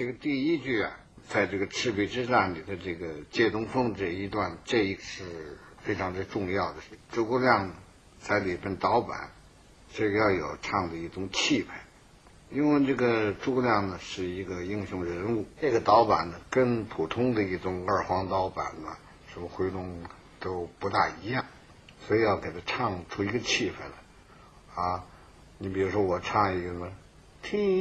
这个第一句啊，在这个赤壁之战里的这个借东风这一段，这一是非常之重要的。诸葛亮在里边导板，这个要有唱的一种气派。因为这个诸葛亮呢是一个英雄人物，这个导板呢跟普通的一种二黄导板呢，什么回龙都不大一样，所以要给他唱出一个气氛来啊。你比如说我唱一个什么听